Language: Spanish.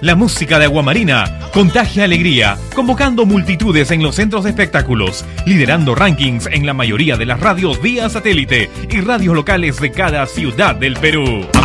La música de Aguamarina contagia alegría, convocando multitudes en los centros de espectáculos, liderando rankings en la mayoría de las radios vía satélite y radios locales de cada ciudad del Perú.